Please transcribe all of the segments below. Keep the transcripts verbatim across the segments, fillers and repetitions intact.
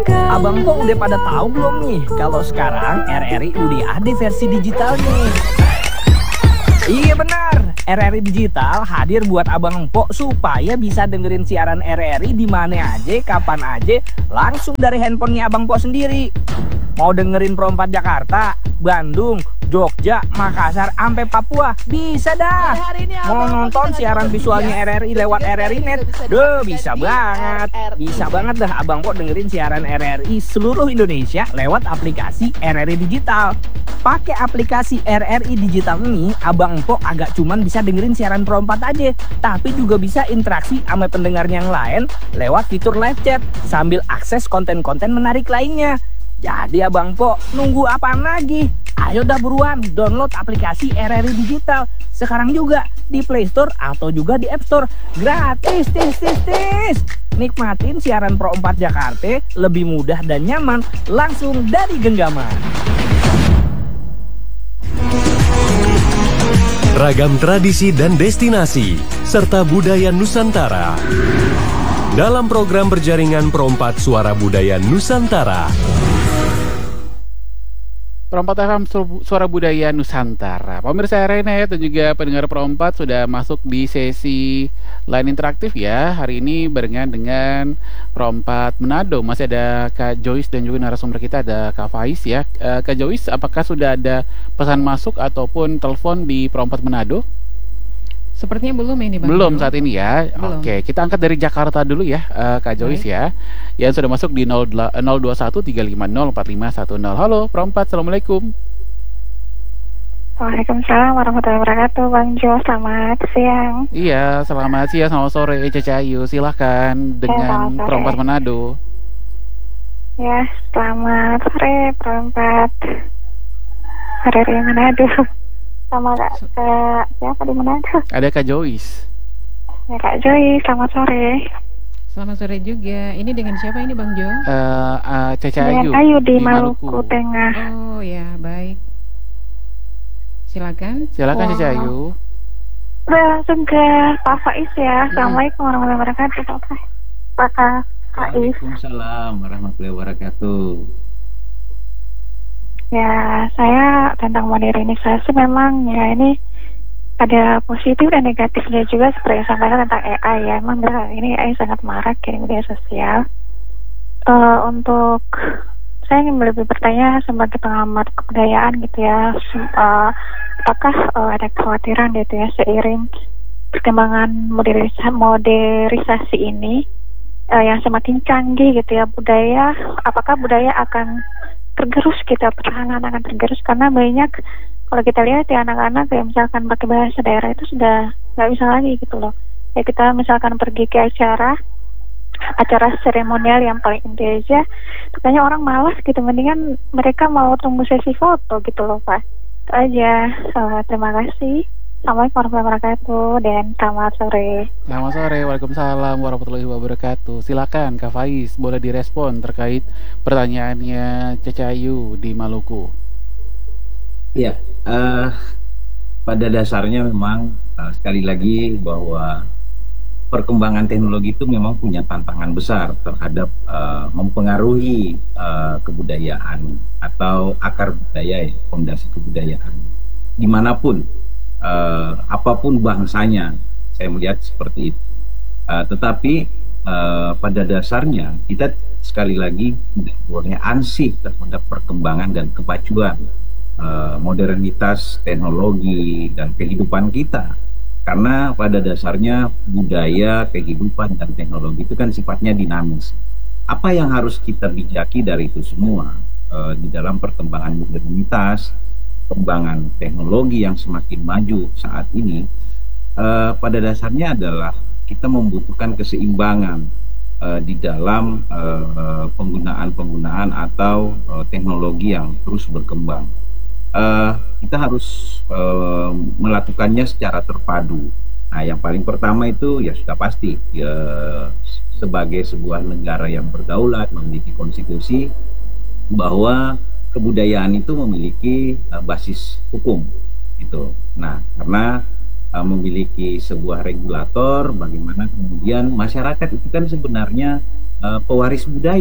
Abang kok udah pada tahu belum nih kalau sekarang R R I udah ada versi digitalnya? Iya benar, R R I Digital hadir buat abang empok supaya bisa dengerin siaran R R I di mana aja, kapan aja, langsung dari handphonenya abang empok sendiri. Mau dengerin Pro empat Jakarta, Bandung, Jogja, Makassar, sampai Papua, bisa dah. Mau nonton siaran visualnya R R I lewat R R I Net, duh bisa banget. Bisa banget dah abang empok dengerin siaran R R I seluruh Indonesia lewat aplikasi R R I Digital. Pakai aplikasi R R I Digital ini, abang empok agak cuman bisa dengerin siaran Pro empat aja, tapi juga bisa interaksi sama pendengarnya yang lain lewat fitur live chat sambil akses konten-konten menarik lainnya. Jadi abang empok nunggu apaan lagi? Ayo dah buruan download aplikasi R R I Digital sekarang juga di Play Store atau juga di App Store. Gratis, tis, tis, tis. Nikmatin siaran Pro empat Jakarta lebih mudah dan nyaman langsung dari genggaman. Ragam tradisi dan destinasi serta budaya Nusantara dalam program berjaringan Pro empat Suara Budaya Nusantara. Pro empat F M Suara Budaya Nusantara. Pemirsa R N dan juga pendengar Pro empat sudah masuk di sesi line interaktif ya. Hari ini barengan dengan Pro empat Manado. Masih ada Kak Joyce dan juga narasumber kita ada Kak Faiz ya. Uh, Kak Joyce, apakah sudah ada pesan masuk ataupun telepon di Pro empat Manado? Sepertinya belum ini Bang. Belum saat ini ya. Belum. Oke, kita angkat dari Jakarta dulu ya, uh, Kak Joyce ya. Yang sudah masuk di nol dua satu tiga lima nol empat lima satu nol. Halo, Pro empat, Assalamualaikum. Waalaikumsalam warahmatullahi wabarakatuh, Bang Jo. Selamat siang. Iya, selamat siang, selamat sore, Caca Ayu. Silahkan dengan ya, Pro empat Manado. Ya, selamat sore, Pro empat. R R I Manado. Sama Kak, Kak siapa di Manado? Ada Kak Joyce. Ya, Kak Joy, selamat sore. Selamat sore juga. Ini dengan siapa ini Bang Jo? Uh, uh, Caca Ayu. Dengan Ayu di, di Maluku, Maluku Tengah. Oh ya, baik. Silakan. Silakan Wow. Caca Ayu. Udah langsung ke Pak Faiz ya. Assalamualaikum warahmatullahi wabarakatuh. Pak Faiz. Pak Faiz. Waalaikumsalam warahmatullahi wabarakatuh. Ya, saya tentang modernisasi memang ya ini ada positif dan negatifnya juga seperti yang sampaikan tentang A I ya. Memang benar, ini A I sangat marak di media sosial. Uh, untuk saya ingin lebih bertanya sebagai pengamat kebudayaan gitu ya, uh, apakah uh, ada kekhawatiran gitu ya seiring perkembangan modernisasi, modernisasi ini uh, yang semakin canggih gitu ya budaya, apakah budaya akan tergerus kita, pertahanan akan tergerus karena banyak kalau kita lihat ya anak-anak yang misalkan pakai bahasa daerah itu sudah nggak bisa lagi gitu loh. Ya kita misalkan pergi ke acara acara seremonial yang paling inti aja, katanya orang malas gitu, mendingan mereka mau tunggu sesi foto gitu loh Pak. Itu aja. Uh, terima kasih. Assalamualaikum warahmatullahi wabarakatuh dan selamat sore. Selamat sore, Waalaikumsalam warahmatullahi wabarakatuh. Silakan Kak Faiz, boleh direspon terkait pertanyaannya Caca Ayu di Maluku. Ya, uh, pada dasarnya memang uh, sekali lagi bahwa perkembangan teknologi itu memang punya tantangan besar terhadap uh, mempengaruhi uh, kebudayaan atau akar budaya, ya, fondasi kebudayaan dimanapun. Uh, apapun bangsanya, saya melihat seperti itu. Uh, tetapi uh, pada dasarnya kita sekali lagi tidak boleh ansih terhadap perkembangan dan kemajuan uh, modernitas teknologi dan kehidupan kita. Karena pada dasarnya budaya, kehidupan dan teknologi itu kan sifatnya dinamis. Apa yang harus kita bijaki dari itu semua uh, di dalam perkembangan modernitas, perkembangan teknologi yang semakin maju saat ini, uh, pada dasarnya adalah kita membutuhkan keseimbangan uh, di dalam penggunaan-penggunaan uh, atau uh, teknologi yang terus berkembang. Uh, kita harus uh, melakukannya secara terpadu. Nah, yang paling pertama itu ya sudah pasti ya, sebagai sebuah negara yang berdaulat memiliki konstitusi, bahwa kebudayaan itu memiliki uh, basis hukum itu. Nah, karena uh, memiliki sebuah regulator, bagaimana kemudian masyarakat itu kan sebenarnya uh, pewaris budaya.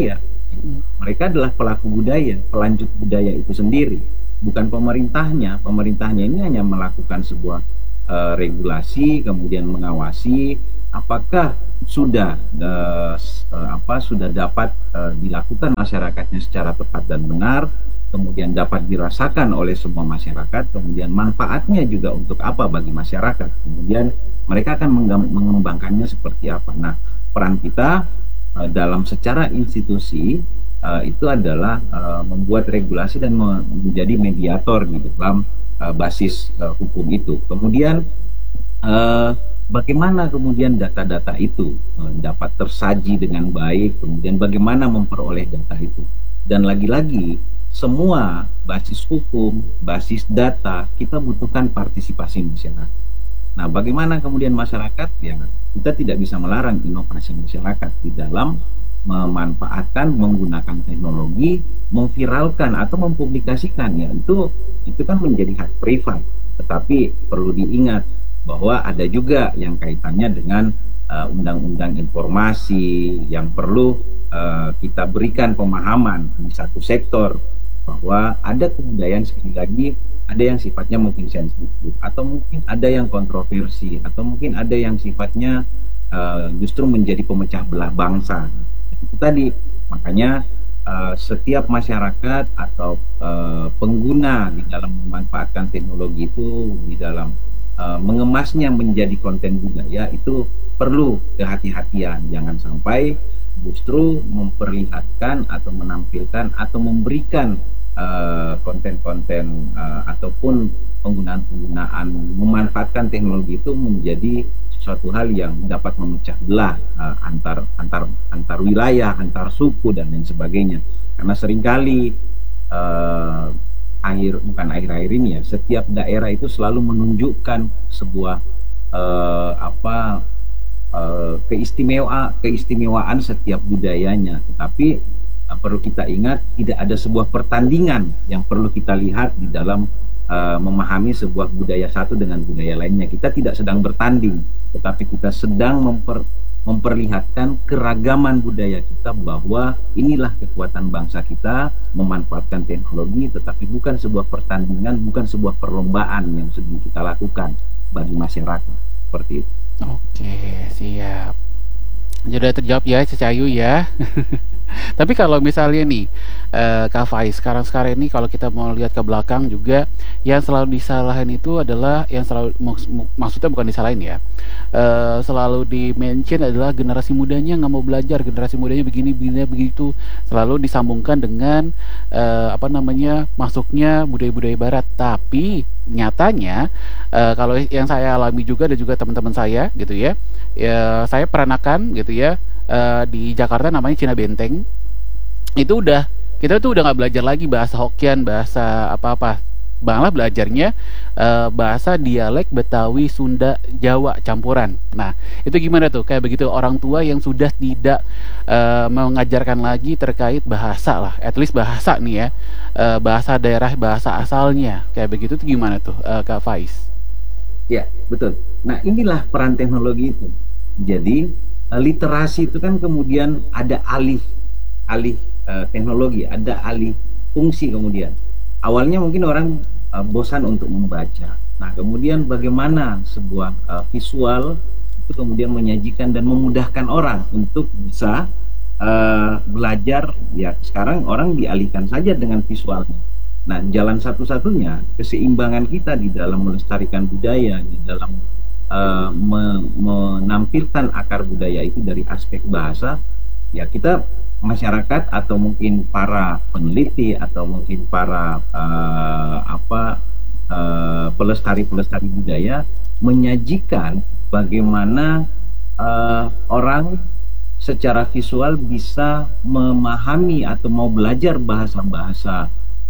Mereka adalah pelaku budaya, pelanjut budaya itu sendiri, bukan pemerintahnya. Pemerintahnya ini hanya melakukan sebuah uh, regulasi, kemudian mengawasi apakah sudah uh, uh, apa sudah dapat uh, dilakukan masyarakatnya secara tepat dan benar, kemudian dapat dirasakan oleh semua masyarakat, kemudian manfaatnya juga untuk apa bagi masyarakat, kemudian mereka akan mengembangkannya seperti apa. Nah, peran kita uh, dalam secara institusi uh, itu adalah uh, membuat regulasi dan menjadi mediator di dalam uh, basis uh, hukum itu. Kemudian uh, bagaimana kemudian data-data itu uh, dapat tersaji dengan baik, kemudian bagaimana memperoleh data itu. Dan lagi-lagi semua basis hukum, basis data, kita butuhkan partisipasi masyarakat. Nah, bagaimana kemudian masyarakat? Ya, kita tidak bisa melarang inovasi masyarakat di dalam memanfaatkan, menggunakan teknologi, memviralkan atau mempublikasikan. Ya, itu itu kan menjadi hak privat. Tetapi perlu diingat bahwa ada juga yang kaitannya dengan uh, undang-undang informasi yang perlu uh, kita berikan pemahaman di satu sektor, bahwa ada kebudayaan, sekali lagi ada yang sifatnya mungkin sensitif, atau mungkin ada yang kontroversi, atau mungkin ada yang sifatnya uh, justru menjadi pemecah belah bangsa. Itu tadi, makanya uh, setiap masyarakat atau uh, pengguna di dalam memanfaatkan teknologi itu, di dalam uh, mengemasnya menjadi konten budaya, itu perlu kehati-hatian. Jangan sampai justru memperlihatkan atau menampilkan atau memberikan konten-konten uh, uh, ataupun penggunaan-penggunaan memanfaatkan teknologi itu menjadi sesuatu hal yang dapat memecah belah uh, antar antar antar wilayah, antar suku dan lain sebagainya. Karena seringkali uh, akhir bukan akhir-akhir ini ya, setiap daerah itu selalu menunjukkan sebuah uh, apa uh, keistimewaan keistimewaan setiap budayanya, tetapi Nah, perlu kita ingat, tidak ada sebuah pertandingan yang perlu kita lihat di dalam uh, memahami sebuah budaya satu dengan budaya lainnya. Kita tidak sedang bertanding, tetapi kita sedang memper, memperlihatkan keragaman budaya kita, bahwa inilah kekuatan bangsa kita memanfaatkan teknologi, tetapi bukan sebuah pertandingan, bukan sebuah perlombaan yang sedang kita lakukan bagi masyarakat. Seperti itu. Oke, siap. Sudah terjawab ya, Cacayu ya. Tapi kalau misalnya nih uh, Kak Faiz, sekarang-sekarang ini kalau kita mau lihat ke belakang juga, yang selalu disalahin itu adalah yang selalu mak maksudnya bukan disalahin ya, uh, selalu di mention adalah generasi mudanya nggak mau belajar, generasi mudanya begini begini begitu, selalu disambungkan dengan uh, apa namanya masuknya budaya-budaya Barat. Tapi nyatanya uh, kalau yang saya alami juga dan juga teman-teman saya gitu ya, ya saya peranakan gitu ya. Uh, di Jakarta namanya Cina Benteng. Itu udah, kita tuh udah nggak belajar lagi bahasa Hokkien, bahasa apa-apa, malah belajarnya uh, bahasa dialek Betawi, Sunda, Jawa campuran. Nah, itu gimana tuh? Kayak begitu orang tua yang sudah tidak uh, mengajarkan lagi terkait bahasa lah, at least bahasa nih ya, uh, bahasa daerah, bahasa asalnya. Kayak begitu tuh gimana tuh, uh, Kak Faiz? Ya, betul. Nah, inilah peran teknologi itu. Jadi literasi itu kan kemudian ada alih alih uh, teknologi, ada alih fungsi. Kemudian awalnya mungkin orang uh, bosan untuk membaca. Nah, kemudian bagaimana sebuah uh, visual itu kemudian menyajikan dan memudahkan orang untuk bisa uh, belajar. Ya, sekarang orang dialihkan saja dengan visualnya. Nah, jalan satu-satunya keseimbangan kita di dalam melestarikan budaya, di dalam Uh, me menampilkan akar budaya itu dari aspek bahasa, ya kita masyarakat atau mungkin para peneliti atau mungkin para uh, apa uh, pelestari-pelestari budaya menyajikan bagaimana uh, orang secara visual bisa memahami atau mau belajar bahasa-bahasa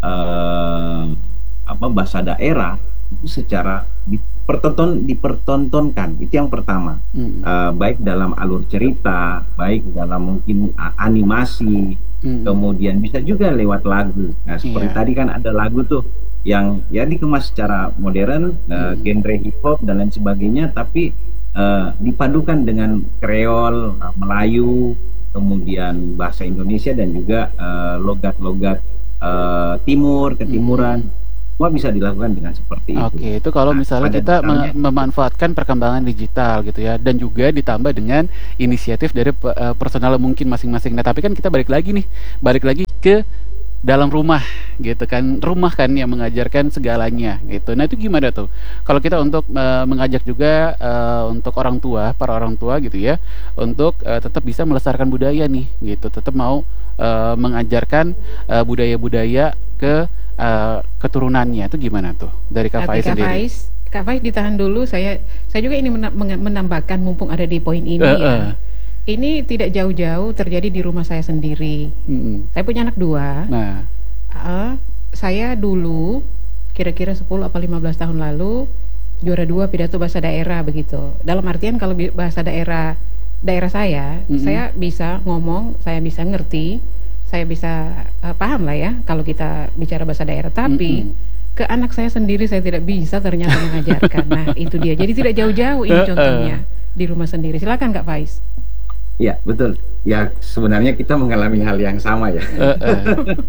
uh, apa bahasa daerah itu secara dipertonton dipertontonkan. Itu yang pertama. Mm. Uh, baik dalam alur cerita, baik dalam mungkin uh, animasi, mm. kemudian bisa juga lewat lagu. Nah, seperti yeah. tadi kan ada lagu tuh yang ya dikemas secara modern, uh, mm. genre hip hop dan lain sebagainya, tapi uh, dipadukan dengan Kreol, uh, Melayu, kemudian bahasa Indonesia dan juga uh, logat-logat uh, timur, ketimuran. Hmm. Semua bisa dilakukan dengan seperti itu. Oke, itu kalau Nah, misalnya pada kita dasarnya- mem- memanfaatkan perkembangan digital gitu ya, dan juga ditambah dengan inisiatif dari pe- eh, personal mungkin masing-masing. Nah, tapi kan kita balik lagi nih, balik lagi ke dalam rumah gitu kan, rumah kan yang mengajarkan segalanya gitu. Nah, itu gimana tuh? Kalau kita untuk eh, mengajak juga eh, untuk orang tua, para orang tua gitu ya, untuk eh, tetap bisa melestarikan budaya nih gitu, tetap mau eh, mengajarkan eh, budaya-budaya ke eh, keturunannya. Itu gimana tuh dari Kak Oke, Faiz Kak sendiri? Faiz, Kak Faiz ditahan dulu. Saya saya juga ini mena- meng- menambahkan mumpung ada di poin ini Eh, ya. eh. Ini tidak jauh-jauh terjadi di rumah saya sendiri. Mm-mm. Saya punya anak dua. Nah, Eh, saya dulu kira-kira sepuluh atau lima belas tahun lalu juara dua pidato bahasa daerah begitu. Dalam artian kalau bi- bahasa daerah daerah saya, Mm-mm. saya bisa ngomong, saya bisa ngerti, saya bisa eh, paham lah ya kalau kita bicara bahasa daerah. Tapi Mm-mm. ke anak saya sendiri saya tidak bisa ternyata mengajarkan. Nah, itu dia. Jadi tidak jauh-jauh ini Eh, eh. contohnya di rumah sendiri. Silakan Kak Faiz. Ya, betul. Ya, sebenarnya kita mengalami hal yang sama ya. eh, eh.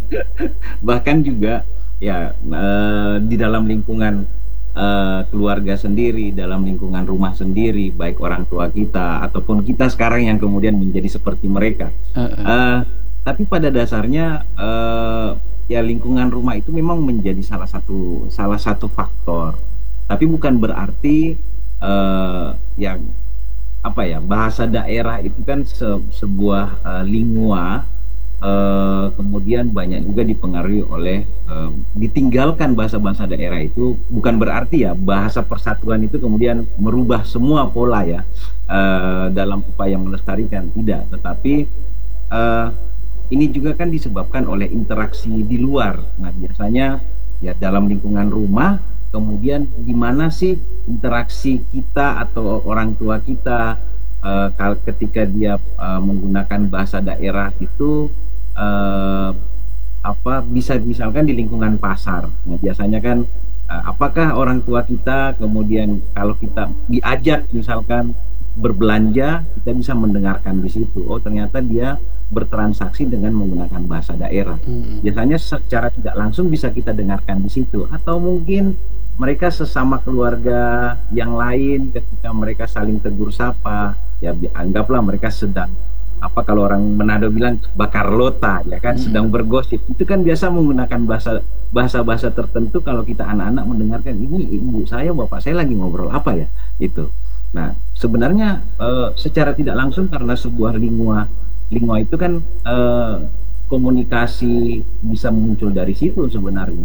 Bahkan juga ya eh, di dalam lingkungan eh, keluarga sendiri, dalam lingkungan rumah sendiri, baik orang tua kita ataupun kita sekarang yang kemudian menjadi seperti mereka. Eh, eh. Eh, tapi pada dasarnya eh, ya lingkungan rumah itu memang menjadi salah satu salah satu faktor. Tapi bukan berarti eh, yang apa ya, bahasa daerah itu kan se- sebuah uh, lingua, uh, kemudian banyak juga dipengaruhi oleh uh, ditinggalkan bahasa-bahasa daerah itu bukan berarti ya bahasa persatuan itu kemudian merubah semua pola ya uh, dalam upaya melestarikan, tidak, tetapi uh, ini juga kan disebabkan oleh interaksi di luar. Nah, biasanya ya dalam lingkungan rumah, kemudian di mana sih interaksi kita atau orang tua kita uh, ketika dia uh, menggunakan bahasa daerah itu uh, apa bisa misalkan di lingkungan pasar. Nah, biasanya kan uh, apakah orang tua kita kemudian kalau kita diajak misalkan berbelanja, kita bisa mendengarkan di situ. Oh, ternyata dia bertransaksi dengan menggunakan bahasa daerah. Mm-mm. Biasanya secara tidak langsung bisa kita dengarkan di situ. Atau mungkin mereka sesama keluarga yang lain ketika mereka saling tegur sapa, ya anggaplah mereka sedang apa kalau orang Manado bilang bakar lota, ya kan, Hmm. sedang bergosip. Itu kan biasa menggunakan bahasa bahasa-bahasa tertentu. Kalau kita anak-anak mendengarkan, ini ibu saya, bapak saya lagi ngobrol apa ya, itu. Nah, sebenarnya eh, secara tidak langsung karena sebuah lingua lingua itu kan eh, komunikasi bisa muncul dari situ sebenarnya.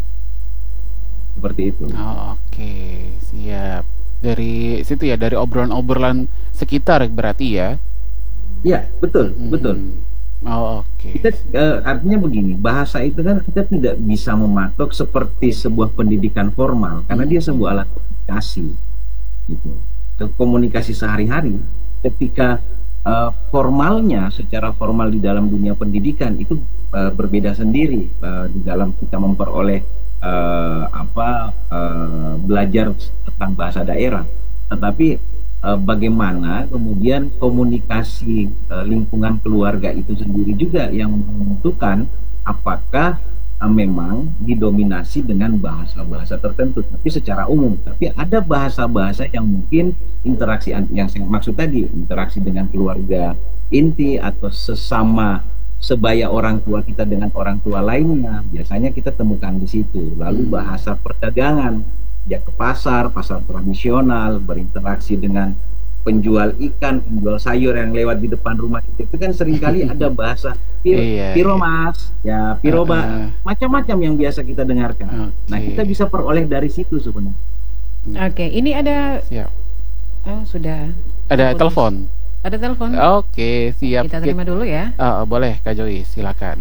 Seperti itu. Oh, oke, siap. Dari situ ya, dari obrolan-obrolan sekitar berarti ya. Ya, betul, Hmm. betul. Oh, oke. Kita eh, artinya begini, bahasa itu kan kita tidak bisa mematok seperti sebuah pendidikan formal karena dia sebuah alat komunikasi, gitu. Ke- Komunikasi sehari-hari. Ketika eh, formalnya, secara formal di dalam dunia pendidikan itu eh, berbeda sendiri eh, di dalam kita memperoleh eh, apa eh, belajar tentang bahasa daerah. Tetapi eh, bagaimana kemudian komunikasi eh, lingkungan keluarga itu sendiri juga yang menentukan apakah eh, memang didominasi dengan bahasa-bahasa tertentu, tapi secara umum. Tapi ada bahasa-bahasa yang mungkin interaksi an- yang saya maksud tadi, interaksi dengan keluarga inti atau sesama sebaya orang tua kita dengan orang tua lainnya, biasanya kita temukan di situ. Lalu bahasa perdagangan, dia ke pasar, pasar tradisional, berinteraksi dengan penjual ikan, penjual sayur yang lewat di depan rumah kita, itu kan seringkali ada bahasa pir, Iya, piro iya. mas, ya piro Uh-uh. Mbak, macam-macam yang biasa kita dengarkan. Oke. Nah, kita bisa peroleh dari situ sebenarnya. Oke, ini ada Siap. oh sudah Ada Putus. telepon. Ada telepon. Oke, siap. Kita terima dulu ya. Ah, boleh, Kak Joy, silakan.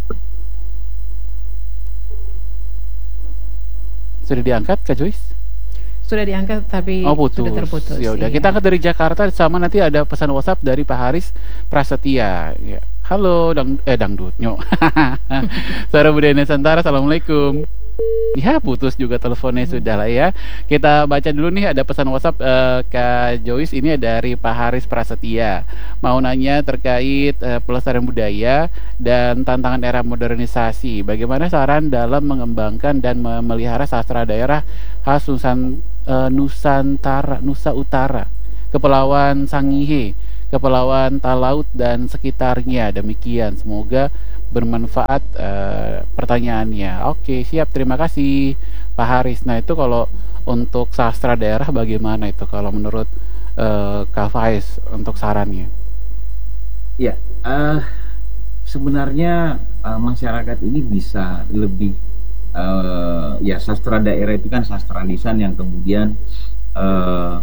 Sudah diangkat, Kak Joyce? Sudah diangkat tapi Oh, putus. sudah terputus. Ya udah, iya. kita angkat dari Jakarta, sama nanti ada pesan WhatsApp dari Pak Haris Prasetya. Ya. Halo, dang eh dangdut, nyok. Suara Budaya Nusantara, assalamualaikum. Ya, putus juga teleponnya sudah lah ya. Kita baca dulu nih, ada pesan WhatsApp eh, Kak Joyce, ini dari Pak Haris Prasetya. Mau nanya terkait eh, pelestarian budaya dan tantangan era modernisasi. Bagaimana saran dalam mengembangkan dan memelihara sastra daerah khas Nusan, eh, Nusantara, Nusa Utara, Kepulauan Sangihe, Kepulauan Talaut dan sekitarnya. Demikian, semoga bermanfaat uh, pertanyaannya. Oke, siap, terima kasih Pak Haris. Nah, itu kalau untuk sastra daerah bagaimana itu kalau menurut uh, Kak Faiz untuk sarannya? Ya, uh, sebenarnya uh, masyarakat ini bisa lebih uh, ya, sastra daerah itu kan sastra lisan yang kemudian uh,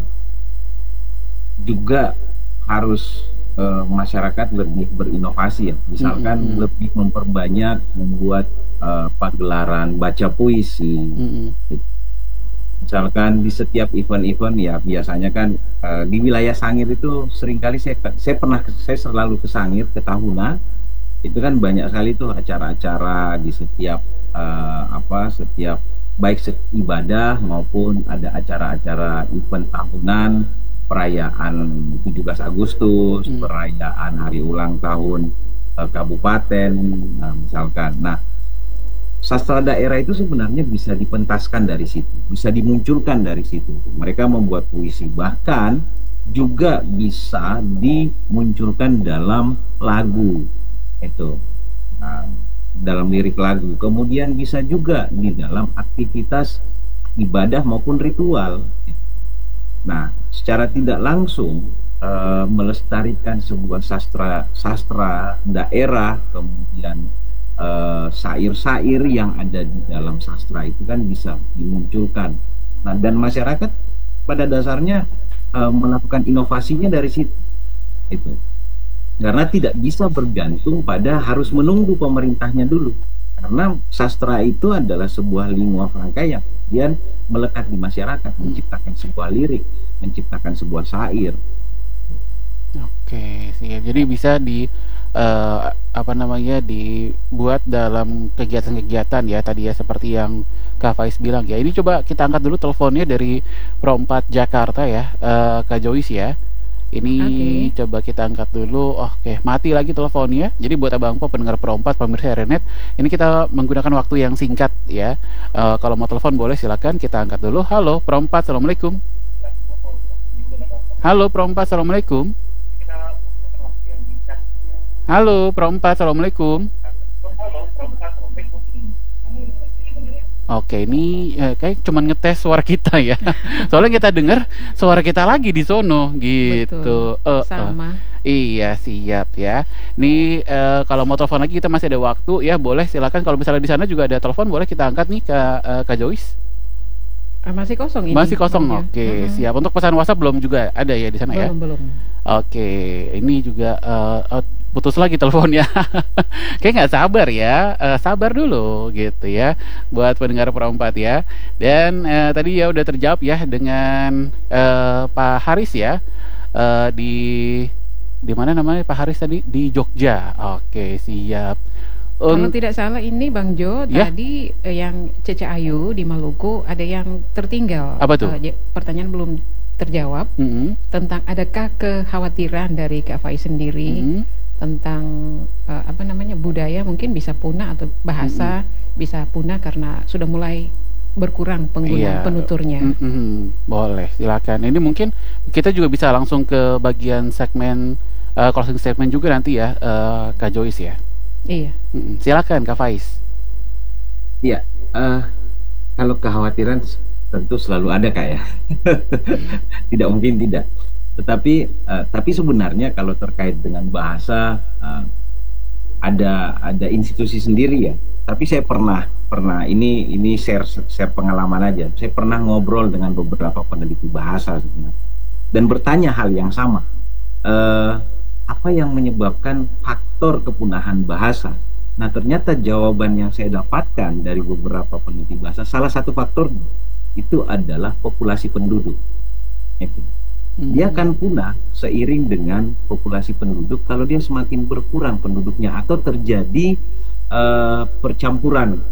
juga harus uh, masyarakat lebih berinovasi ya, misalkan mm-hmm. lebih memperbanyak membuat uh, pagelaran baca puisi, mm-hmm. misalkan di setiap event-event ya, biasanya kan uh, di wilayah Sangir itu seringkali saya saya pernah saya selalu ke Sangir, ke Tahuna, itu kan banyak sekali tuh acara-acara di setiap uh, apa setiap baik ibadah maupun ada acara-acara event tahunan, perayaan tujuh belas Agustus, hmm. perayaan hari ulang tahun uh, kabupaten, nah, misalkan. Nah, sastra daerah itu sebenarnya bisa dipentaskan dari situ, bisa dimunculkan dari situ. Mereka membuat puisi, bahkan juga bisa dimunculkan dalam lagu itu, nah, dalam lirik lagu. Kemudian bisa juga di dalam aktivitas ibadah maupun ritual. Nah, secara tidak langsung uh, melestarikan sebuah sastra sastra daerah, kemudian uh, syair-syair yang ada di dalam sastra itu kan bisa dimunculkan. Nah, dan masyarakat pada dasarnya uh, melakukan inovasinya dari situ. Itu. Karena tidak bisa bergantung pada harus menunggu pemerintahnya dulu. Karena sastra itu adalah sebuah lingua franca yang kemudian melekat di masyarakat, menciptakan sebuah lirik, menciptakan sebuah syair. Oke, siap. Jadi bisa di uh, apa namanya dibuat dalam kegiatan-kegiatan ya tadi ya, seperti yang Kak Faiz bilang ya. Ini coba kita angkat dulu teleponnya dari Pro empat Jakarta ya, uh, Kak Joyce ya. Ini okay. Coba kita angkat dulu. Oke, mati lagi teleponnya. Jadi buat Abang Po, pendengar Pro empat, pemirsa R N E T, ini kita menggunakan waktu yang singkat ya. uh, Kalau mau telepon boleh, silakan kita angkat dulu. Halo Pro empat, Assalamualaikum. Halo Pro empat, Assalamualaikum. Halo Pro empat, Assalamualaikum. Oke, ini eh, kayak cuman ngetes suara kita ya. Soalnya kita dengar suara kita lagi di sono gitu. Betul, uh, sama. Uh. Iya, siap ya. Nih uh, kalau mau telepon lagi kita masih ada waktu ya, boleh silakan. Kalau misalnya di sana juga ada telepon, boleh kita angkat nih ke uh, Kak Joyce. Uh, masih kosong ini. Masih kosong. Oke, okay, uh-huh. Siap. Untuk pesan WhatsApp belum juga ada ya di sana belum, ya? Belum, belum. Oke, okay. Ini juga uh, uh, putus lagi teleponnya. Kayak nggak sabar ya, uh, sabar dulu gitu ya buat pendengar Pro empat ya. Dan uh, tadi ya udah terjawab ya dengan uh, Pak Haris ya, uh, di di mana namanya Pak Haris tadi, di Jogja. Oke, siap. Um, Kalau tidak salah ini Bang Jo ya? Tadi eh, yang Cece Ayu di Maluku ada yang tertinggal. Apa tuh? Uh, pertanyaan belum terjawab, mm-hmm. tentang adakah kekhawatiran dari Kak Faiz sendiri, mm-hmm. tentang uh, apa namanya budaya mungkin bisa punah atau bahasa mm-hmm. bisa punah karena sudah mulai berkurang penggunaan, iya, penuturnya. Mm-hmm. Boleh, silakan. Ini mungkin kita juga bisa langsung ke bagian segmen uh, closing statement juga nanti ya, uh, Kak Joyce ya. Iya. Mm-hmm. Silakan Kak Faiz. Iya. Uh, kalau kekhawatiran tentu selalu ada Kak ya. Tidak mungkin tidak. Tetapi uh, tapi sebenarnya kalau terkait dengan bahasa uh, ada ada institusi sendiri ya. Tapi saya pernah pernah ini ini share share pengalaman aja. Saya pernah ngobrol dengan beberapa peneliti bahasa sebenarnya dan bertanya hal yang sama. Uh, apa yang menyebabkan faktor kepunahan bahasa? Nah, ternyata jawaban yang saya dapatkan dari beberapa peneliti bahasa, salah satu faktornya itu adalah populasi penduduk. Itu. Dia akan punah seiring dengan populasi penduduk kalau dia semakin berkurang penduduknya atau terjadi uh, percampuran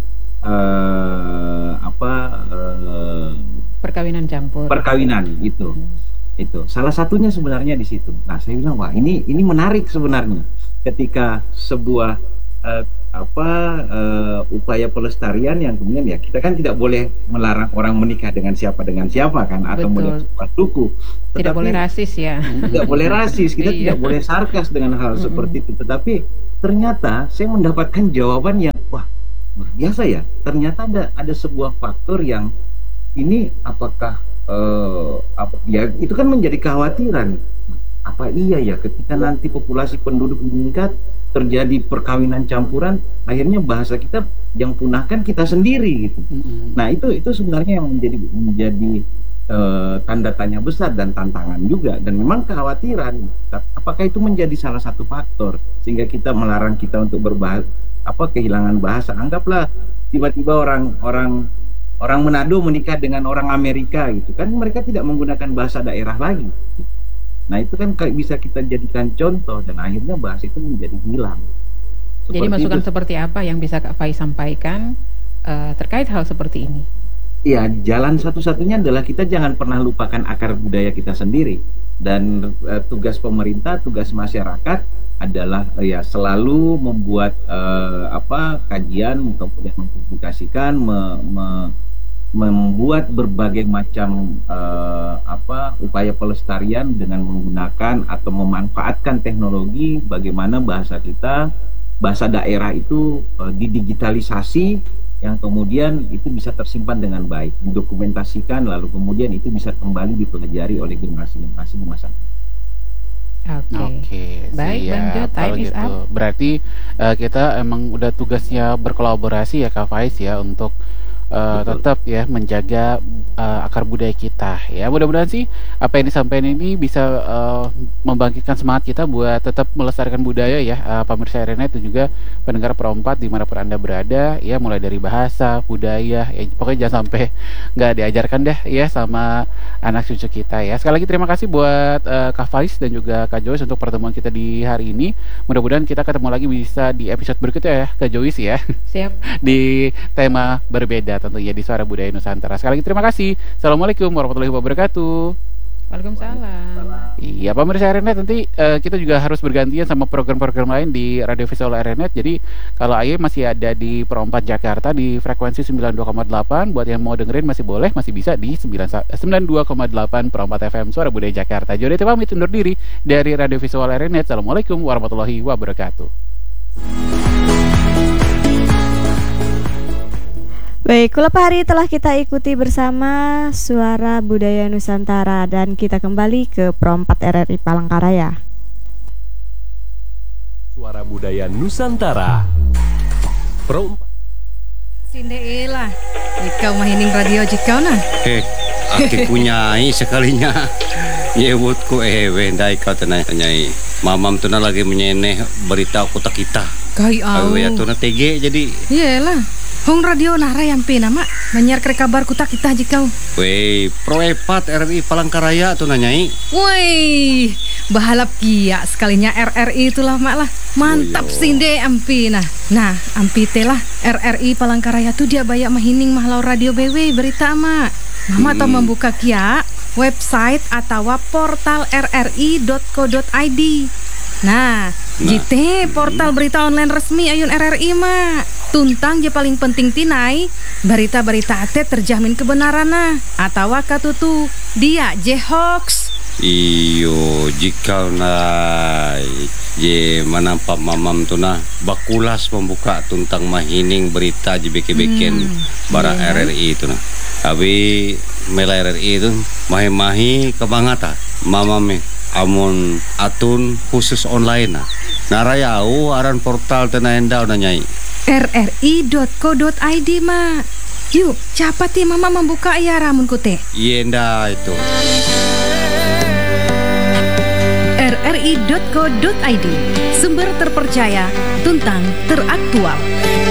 uh, apa uh, perkawinan campur. Perkawinan itu. Hmm. Itu salah satunya sebenarnya di situ. Nah, saya bilang wah ini ini menarik sebenarnya ketika sebuah uh, apa uh, upaya pelestarian yang kemudian ya kita kan tidak boleh melarang orang menikah dengan siapa dengan siapa kan atau menikah suku. Tidak boleh rasis ya. Tidak boleh rasis, kita tidak boleh sarkas dengan hal seperti itu. Tetapi ternyata saya mendapatkan jawaban yang wah luar biasa ya. Ternyata ada ada sebuah faktor yang ini apakah Uh, apa, ya itu kan menjadi kekhawatiran. Apa iya ya ketika nanti populasi penduduk meningkat terjadi perkawinan campuran, akhirnya bahasa kita yang punahkan kita sendiri gitu. Mm-hmm. Nah itu itu sebenarnya yang menjadi menjadi uh, tanda tanya besar dan tantangan juga, dan memang kekhawatiran. Apakah itu menjadi salah satu faktor sehingga kita melarang kita untuk berbahasa apa kehilangan bahasa? Anggaplah tiba-tiba orang-orang orang Manado menikah dengan orang Amerika gitu kan, mereka tidak menggunakan bahasa daerah lagi. Nah itu kan bisa kita jadikan contoh dan akhirnya bahasa itu menjadi hilang. Seperti Jadi masukan itu. Seperti apa yang bisa Kak Faiz sampaikan uh, terkait hal seperti ini? Iya, jalan satu-satunya adalah kita jangan pernah lupakan akar budaya kita sendiri. Dan uh, tugas pemerintah, tugas masyarakat adalah uh, ya selalu membuat uh, apa kajian, kemudian mempublikasikan, me, me, membuat berbagai macam uh, apa upaya pelestarian dengan menggunakan atau memanfaatkan teknologi, bagaimana bahasa kita, bahasa daerah itu uh, didigitalisasi yang kemudian itu bisa tersimpan dengan baik, didokumentasikan, lalu kemudian itu bisa kembali dipelajari oleh generasi-generasi di masa depan. Oke, okay. okay, baik Bang Jo, time is gitu. up. Berarti uh, kita emang udah tugasnya berkolaborasi ya Kak Faiz ya untuk uh, tetap ya menjaga uh, akar budaya kita ya. Mudah-mudahan sih apa yang disampaikan ini bisa uh, membangkitkan semangat kita buat tetap melestarikan budaya ya, uh, pemirsa R N Net dan juga pendengar Perompat dimanapun Anda berada ya, mulai dari bahasa, budaya ya, pokoknya jangan sampai nggak diajarkan deh ya sama anak cucu kita ya. Sekali lagi terima kasih buat uh, Kak Faiz dan juga Kak Joyce untuk pertemuan kita di hari ini. Mudah-mudahan kita ketemu lagi bisa di episode berikutnya ya Kak Joyce ya. Siap. Di tema berbeda tentunya di Suara Budaya Nusantara. Sekali lagi terima kasih. Assalamualaikum warahmatullahi wabarakatuh. Waalaikumsalam. Iya, pemirsa R N Net, nanti uh, kita juga harus bergantian sama program-program lain di Radio Visual R N Net. Jadi kalau Aye masih ada di Perompat Jakarta di frekuensi sembilan puluh dua koma delapan, buat yang mau dengerin masih boleh, masih bisa di sembilan puluh dua koma delapan Perompat F M Suara Budaya Jakarta. Jadi pamit undur diri dari Radio Visual R N Net. Assalamualaikum warahmatullahi wabarakatuh. Baik, kulap hari telah kita ikuti bersama Suara Budaya Nusantara dan kita kembali ke Perompat R R I Palangkaraya. Suara Budaya Nusantara. Perompat. Sinde lah, jika mahining radio jika nah. Eh, aki punyai sekalinya. Nyebutku eh wendai kau tenai nyai. Mamam tuna lagi menyeneh berita kota kita. Kai au. Ya tuna T G jadi. Iyalah. Hong radio nara yang pina mak menyiar kere kabar kutak kita jikau. Wei, Proepat R R I Palangkaraya tuh nanyai. Woi, bahalap kia sekalinya R R I itulah mak lah. Mantap oh, sinde ampi nah. Nah, ampi telah R R I Palangkaraya tuh dia bayak mahining mahlau radio B W berita mak. Mama hmm. tau membuka kia website atau portal r r i dot co dot i d. Nah, nah. Jite portal berita online resmi ayun R R I mak. Tuntang je paling penting tinai berita-berita ate terjamin kebenaran nah atau katutu dia je hoax. Iyo jika na je manampak mamam tu nah bakulas membuka tuntang mahining berita je beke-beken hmm, bara yeah. R R I tu nah. Abi mela R R I tu mahi-mahi kebangata mamam amun atun khusus online nah. Narayau aran portal tenaenda udah nyai. r r i dot co dot i d mak. Yuk, cepat ya mama membuka ya ramun kute. Yenda itu. r r i dot co dot i d, sumber terpercaya, tuntang teraktual.